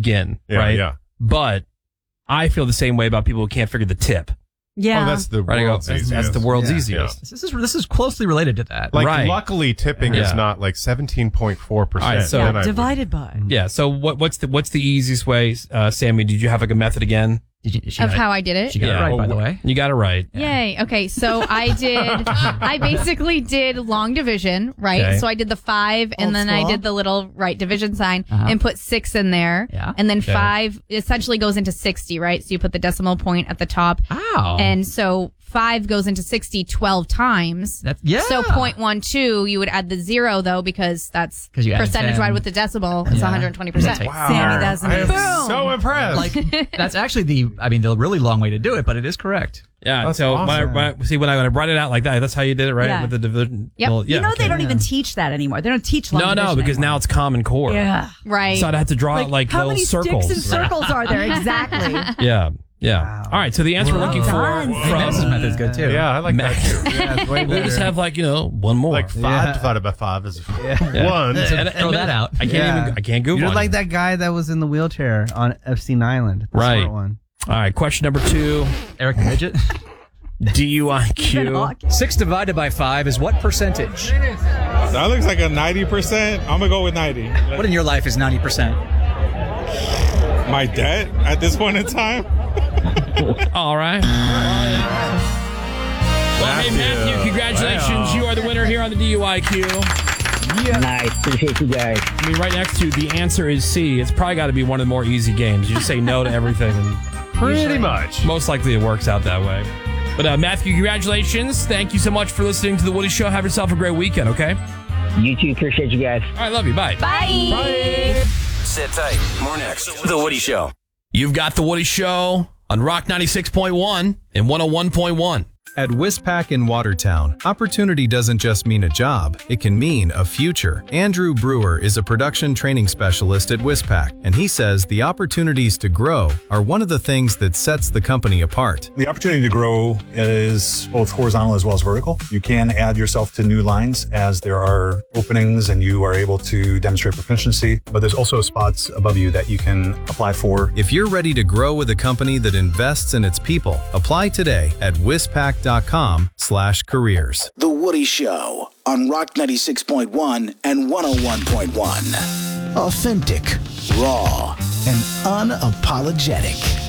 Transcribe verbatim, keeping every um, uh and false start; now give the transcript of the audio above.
begin, Yeah, right? yeah. But I feel the same way about people who can't figure the tip. Yeah. Oh, that's the Right, I go, world's that's, easiest. that's the world's Yeah. easiest. This is this is closely related to that. Like, Right. luckily, tipping Yeah. is not like seventeen point four percent. All right, so- yeah, divided by. Yeah. So what, what's the what's the easiest way, uh, Sammy? Did you have like a method again? Did you, she Of got how it, I did it. she got Yeah. it right, by Oh, the wh- way. You got it right. Yay. Okay, so I did, I basically did long division, right? Okay. So I did the five, and Old then I school. did the little right division sign Uh-huh. and put six in there. Yeah. And then Okay. five essentially goes into sixty, right? So you put the decimal point at the top. Ow. And so five goes into sixty twelve times. That's- yeah. So point one two, you would add the zero though, because that's 'Cause you added percentage ten. wide with the decimal. It's Yeah. one hundred twenty percent. Wow. Sammy, that's I am amazing. so impressed. like that's actually the I mean the really long way to do it, but it is correct. Yeah. That's so when I, awesome. when I- see when I when I brought it out like that, that's how you did it, right? Yeah. With the division. Yep. Well, yeah, you know, okay. they don't even teach that anymore. They don't teach long No, no, division because anymore. now it's Common Core. Yeah. Right. So I'd have to draw Like, out like how little many circles. sticks and circles are there? Exactly. Yeah. Yeah. Wow. All right. So the answer we're looking for done. Hey, Max's from method's good too. yeah, I like that too. Yeah, it's way we'll better. just have like you know one more. Like five Yeah. divided by five is Yeah. one. And- Throw and that out. I can't Yeah. even. I can't Google. You're it. like that guy that was in the wheelchair on Epstein Island. The Right. smart one. All right. Question number two. Eric the Midget. D U I Q. Six divided by five is what percentage? That looks like a ninety percent. I'm going to go with ninety. What in your life is ninety percent? My debt at this point in time? All right. Well, hey, Matthew, congratulations. Wow. You are the winner here on the D U I Q. Nice. Appreciate you guys. I mean, right next to the answer is C. It's probably got to be one of the more easy games. You just say no to everything, and Pretty much. most likely it works out that way. But uh, Matthew, congratulations. Thank you so much for listening to The Woody Show. Have yourself a great weekend, okay? You too. Appreciate you guys. All right, love you. Bye. Bye. Sit tight. More next. The Woody Show. You've got The Woody Show on Rock ninety-six point one and one oh one point one. At Wispac in Watertown, opportunity doesn't just mean a job, it can mean a future. Andrew Brewer is a production training specialist at Wispac, and he says the opportunities to grow are one of the things that sets the company apart. The opportunity to grow is both horizontal as well as vertical. You can add yourself to new lines as there are openings and you are able to demonstrate proficiency, but there's also spots above you that you can apply for. If you're ready to grow with a company that invests in its people, apply today at wispac dot com slash careers. The Woody Show on Rock ninety-six point one and one oh one point one. Authentic, raw, and unapologetic.